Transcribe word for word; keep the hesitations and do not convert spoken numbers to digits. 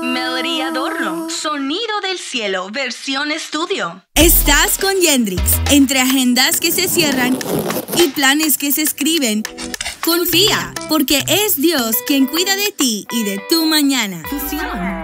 Melody Adorno, Sonido del Cielo, versión estudio. Estás con Yendrix. Entre agendas que se cierran y planes que se escriben, confía, porque es Dios quien cuida de ti y de tu mañana. Fusión.